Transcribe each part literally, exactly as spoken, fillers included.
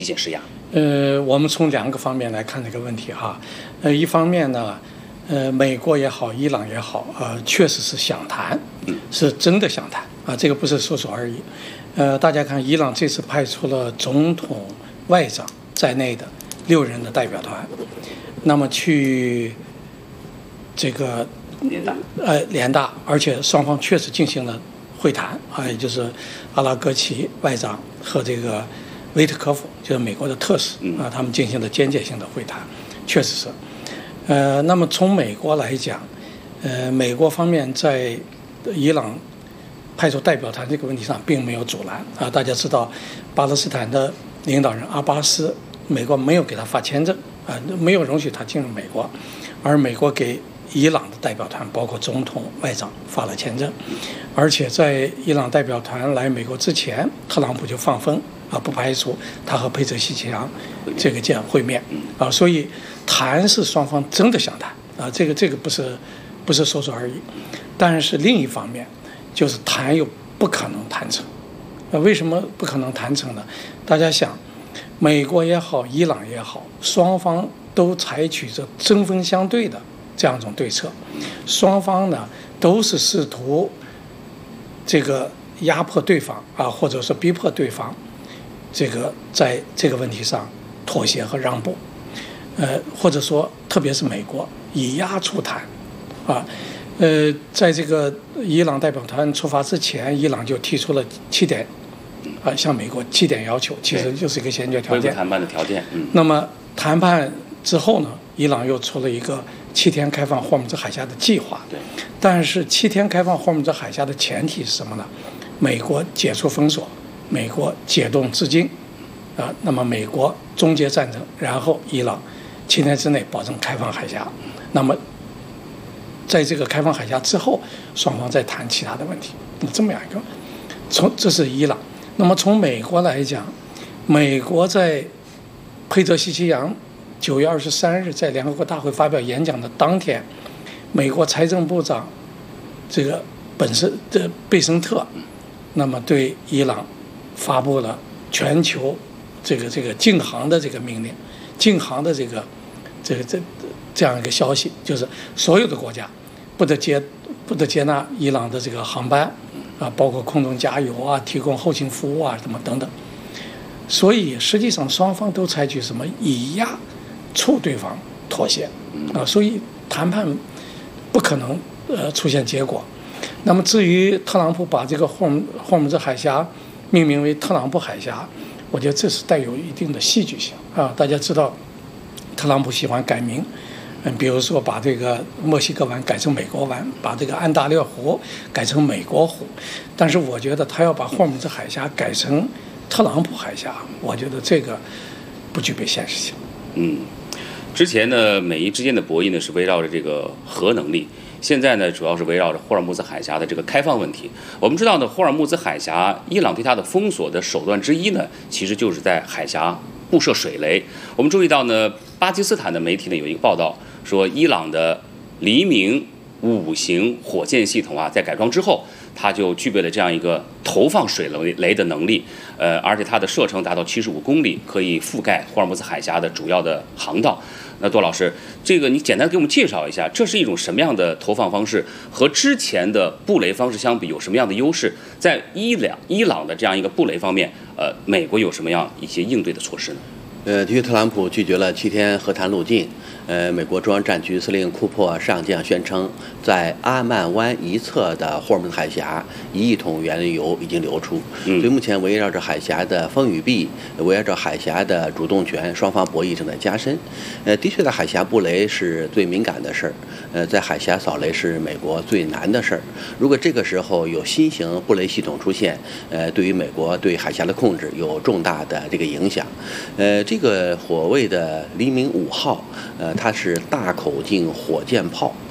剑施压？ 呃，我们从两个方面来看这个问题哈。呃，一方面呢，呃，美国也好，伊朗也好，呃，确实是想谈，是真的想谈啊，这个不是说说而已。呃，大家看，伊朗这次派出了总统、外长在内的六人的代表团，那么去这个联大， 呃，联大，而且双方确实进行了会谈啊，也就是阿拉戈齐外长和这个维特科夫，就是美国的特使啊，他们进行了间接性的会谈，确实是。呃，那么从美国来讲，呃，美国方面在伊朗派出代表团这个问题上并没有阻拦啊。大家知道，巴勒斯坦的领导人阿巴斯，美国没有给他发签证啊，没有容许他进入美国，而美国给伊朗的代表团，包括总统、外长发了签证，而且在伊朗代表团来美国之前，特朗普就放风啊，不排除他和佩泽西奇扬这个见会面啊，所以谈是双方真的想谈啊，这个这个不是不是说说而已。但是另一方面，就是谈又不可能谈成，啊，为什么不可能谈成呢？大家想，美国也好，伊朗也好，双方都采取着针锋相对的这样一种对策，双方呢都是试图这个压迫对方啊，或者说逼迫对方，这个在这个问题上妥协和让步，呃，或者说特别是美国以压促谈，啊，呃，在这个伊朗代表团出发之前，伊朗就提出了七点，啊，向美国七点要求，其实就是一个先决条件。 谈判的条件。嗯。 那么谈判之后呢，伊朗又出了一个七天开放霍姆兹海峡的计划。 对。 但是七天开放霍姆兹海峡的前提是什么呢？美国解除封锁，美国解冻资金，啊，那么美国终结战争，然后伊朗七天之内保证开放海峡。那么在这个开放海峡之后，双方再谈其他的问题。这么样一个，从这是伊朗。那么从美国来讲，美国在佩泽西奇扬九月二十三日在联合国大会发表演讲的当天，美国财政部长这个本身的贝森特，那么对伊朗发布了全球这个这个禁航的这个命令，禁航的这个这个这这样一个消息，就是所有的国家不得接不得接纳伊朗的这个航班啊，包括空中加油啊、提供后勤服务啊什么等等。所以实际上双方都采取什么以压促对方妥协啊，所以谈判不可能呃出现结果。那么至于特朗普把这个霍姆霍姆兹海峡命名为特朗普海峡，我觉得这是带有一定的戏剧性啊。大家知道，特朗普喜欢改名，嗯，比如说把这个墨西哥湾改成美国湾，把这个安大略湖改成美国湖，但是我觉得他要把霍姆兹海峡改成特朗普海峡，我觉得这个不具备现实性。 嗯，之前呢，美伊之间的博弈呢是围绕着这个核能力，现在呢主要是围绕着霍尔木兹海峡的这个开放问题。我们知道呢，霍尔木兹海峡，伊朗对它的封锁的手段之一呢，其实就是在海峡布设水雷。我们注意到呢，巴基斯坦的媒体呢有一个报道说，伊朗的黎明五型火箭系统啊，在改装之后，它就具备了这样一个投放水雷雷的能力，呃，而且它的射程达到七十五公里，可以覆盖霍尔木兹海峡的主要的航道。那杜老师，这个你简单给我们介绍一下，这是一种什么样的投放方式？和之前的布雷方式相比，有什么样的优势？在伊朗伊朗的这样一个布雷方面，呃，美国有什么样一些应对的措施呢？ 呃，的确，特朗普拒绝了七天和谈路径。呃，美国中央战区司令库珀上将宣称，在阿曼湾一侧的霍尔木兹海峡，一亿桶原油已经流出。嗯、所以目前围绕着海峡的风与避，围绕着海峡的主动权，双方博弈正在加深。呃，的确，在海峡布雷是最敏感的事儿。呃，在海峡扫雷是美国最难的事儿。如果这个时候有新型布雷系统出现，呃，对于美国对海峡的控制有重大的这个影响。呃，这个所谓的黎明五号，呃，它是大口径火箭炮。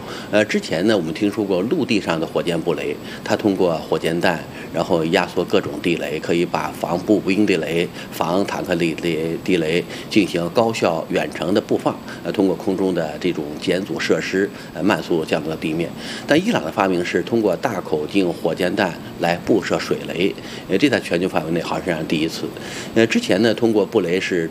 呃，之前呢，我们听说过陆地上的火箭布雷，它通过火箭弹，然后压缩各种地雷，可以把防步兵地雷、防坦克地雷、地雷进行高效远程的布放，呃，通过空中的这种减阻设施，呃，慢速降落到地面。但伊朗的发明是通过大口径火箭弹来布设水雷，呃，这在全球范围内好像是第一次。呃，之前呢，通过布雷是